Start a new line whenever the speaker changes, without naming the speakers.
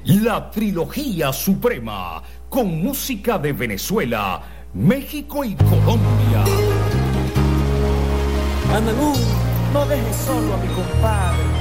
La trilogía suprema, con música de Venezuela, México y Colombia.
Andaluz, no dejes solo a mi compadre.